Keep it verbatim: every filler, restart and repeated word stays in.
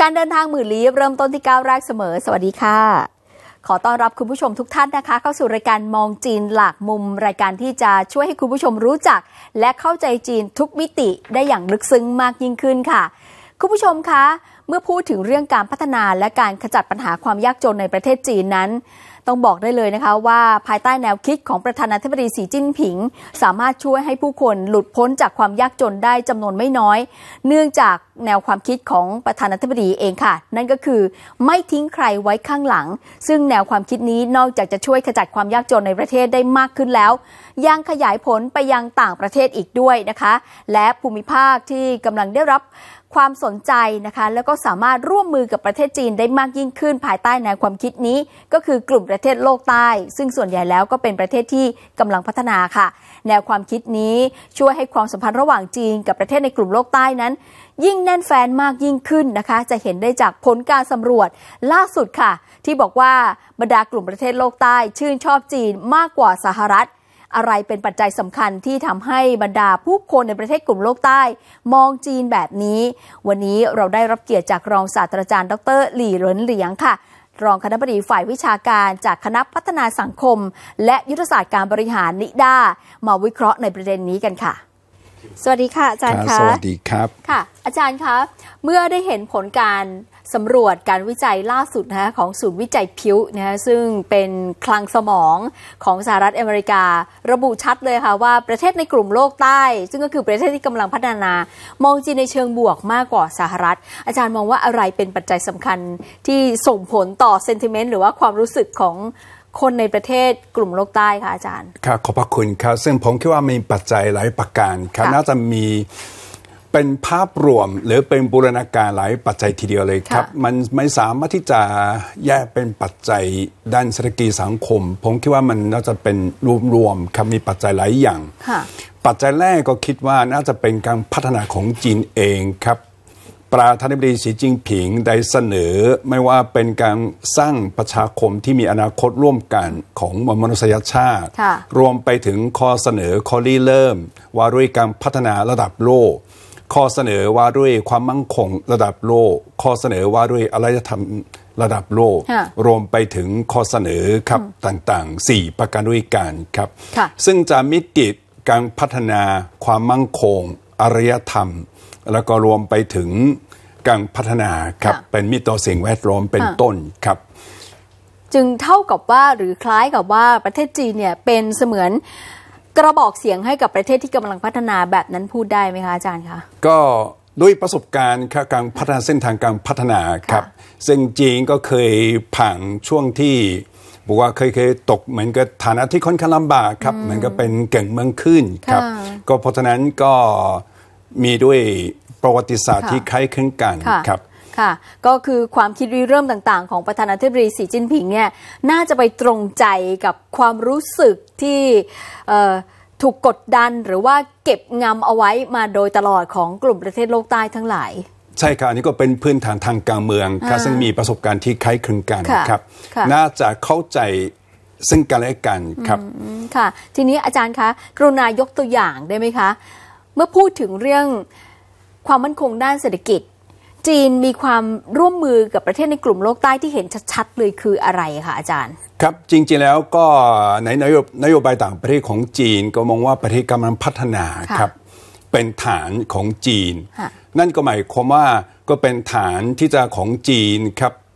การเดินทางหมื่นลี้เริ่มต้นที่ก้าวแรกเสมอสวัสดีค่ะขอต้อนรับคุณผู้ชมทุกท่านนะคะเข้าสู่รายการมองจีนหลากมุมรายการที่จะช่วยให้คุณผู้ชมรู้จักและเข้าใจจีนทุกมิติได้อย่างลึกซึ้งมากยิ่งขึ้นค่ะคุณผู้ชมคะเมื่อพูดถึงเรื่องการพัฒนาและการขจัดปัญหาความยากจนในประเทศจีนนั้นต้องบอกได้เลยนะคะว่าภายใต้แนวคิดของประธานาธิบดีสีจิ้นผิงสามารถช่วยให้ผู้คนหลุดพ้นจากความยากจนได้จำนวนไม่น้อยเนื่องจากแนวความคิดของประธานาธิบดีเองค่ะนั่นก็คือไม่ทิ้งใครไว้ข้างหลังซึ่งแนวความคิดนี้นอกจากจะช่วยขจัดความยากจนในประเทศได้มากขึ้นแล้วยังขยายผลไปยังต่างประเทศอีกด้วยนะคะและภูมิภาคที่กำลังได้รับความสนใจนะคะแล้วก็สามารถร่วมมือกับประเทศจีนได้มากยิ่งขึ้นภายใต้แนวความคิดนี้ก็คือกลุ่มประเทศโลกใต้ซึ่งส่วนใหญ่แล้วก็เป็นประเทศที่กำลังพัฒนาค่ะแนวความคิดนี้ช่วยให้ความสัมพันธ์ระหว่างจีนกับประเทศในกลุ่มโลกใต้นั้นยิ่งแน่นแฟ้นมากยิ่งขึ้นนะคะจะเห็นได้จากผลการสำรวจล่าสุดค่ะที่บอกว่าบรรดากลุ่มประเทศโลกใต้ชื่นชอบจีนมากกว่าสหรัฐอะไรเป็นปัจจัยสำคัญที่ทำให้บรรดาผู้คนในประเทศกลุ่มโลกใต้มองจีนแบบนี้วันนี้เราได้รับเกียรติจากรองศาสตราจารย์ดร.หลี่เหรินเหลียงค่ะรองคณบดีฝ่ายวิชาการจากคณะพัฒนาสังคมและยุทธศาสตร์การบริหารนิด้ามาวิเคราะห์ในประเด็นนี้กันค่ะสวัสดีค่ะอาจารย์คะสวัสดีครับค่ะอาจารย์คะเมื่อได้เห็นผลการสำรวจการวิจัยล่าสุดนะคะของศูนย์วิจัยพิวนะคะซึ่งเป็นคลังสมองของสหรัฐอเมริการะบุชัดเลยค่ะว่าประเทศในกลุ่มโลกใต้ซึ่งก็คือประเทศที่กำลังพัฒนามองจีนในเชิงบวกมากกว่าสหรัฐอาจารย์มองว่าอะไรเป็นปัจจัยสำคัญที่ส่งผลต่อเซนติเมนต์หรือว่าความรู้สึกของคนในประเทศกลุ่มโลกใต้ค่ะอาจารย์ครับขอบพระคุณครับซึ่งผมคิดว่ามีปัจจัยหลายประการครับน่าจะมีเป็นภาพรวมหรือเป็นบูรณาการหลายปัจจัยทีเดียวเลยครับมันไม่สามารถที่จะแยกเป็นปัจจัยด้านเศรษฐกิจสังคมผมคิดว่ามันน่าจะเป็นรวมๆครับมีปัจจัยหลายอย่างปัจจัยแรกก็คิดว่าน่าจะเป็นการพัฒนาของจีนเองครับประธานาธิบดีสีจิ้นผิงได้เสนอไม่ว่าเป็นการสร้างประชาคมที่มีอนาคตร่วมกันของมนุษยชาติรวมไปถึงข้อเสนอข้อริเริ่มว่าด้วยการพัฒนาระดับโลกข้อเสนอว่าด้วยความมั่นคงระดับโลกข้อเสนอว่าด้วยอารยธรรมระดับโลกรวมไปถึงข้อเสนอครับต่างๆสี่ประการด้วยกันครับซึ่งจะมิติการพัฒนาความมั่นคงอารยธรรมแล้วก็รวมไปถึงการพัฒนาครับเป็นมิตรต่อสิ่งแวดล้อมเป็นต้นครับจึงเท่ากับว่าหรือคล้ายกับว่าประเทศจีนเนี่ยเป็นเสมือนกระบอกเสียงให้กับประเทศที่กำลังพัฒนาแบบนั้นพูดได้ไหมคะอาจารย์คะก็ด้วยประสบการณ์การพัฒนาเส้นทางการพัฒนาครับซึ่งจีนก็เคยผ่านช่วงที่บอกว่าเคยเคยตกเหมือนกับฐานะที่ค่อนข้างลำบากครับเหมือนกับเป็นเก่งเมืองขึ้นครับก็เพราะฉะนั้นก็มีด้วยประวัติศาสตร์ที่คล้ายคลึงกันครับค่ะก็คือความคิดริเริ่มต่างๆของประธานาธิบดีสีจิ้นผิงเนี่ยน่าจะไปตรงใจกับความรู้สึกที่ถูกกดดันหรือว่าเก็บงำเอาไว้มาโดยตลอดของกลุ่มประเทศโลกใต้ทั้งหลายใช่ครับอันนี้ก็เป็นพื้นฐานทางการเมืองครับซึ่งมีประสบการณ์ที่คล้ายคลึงกันครับน่าจะเข้าใจซึ่งกันและกันครับค่ะทีนี้อาจารย์คะกรุณายกตัวอย่างได้ไหมคะเมื่อพูดถึงเรื่องความมั่นคงด้านเศรษฐกิจจีนมีความร่วมมือกับประเทศในกลุ่มโลกใต้ที่เห็นชัดๆเลยคืออะไรคะอาจารย์ครับจริงๆแล้วก็ในนโยบายต่างประเทศของจีนก็มองว่าประเทศกำลังพัฒนาครับเป็นฐานของจีนนั่นก็หมายความว่าก็เป็นฐานที่จะของจีนครับ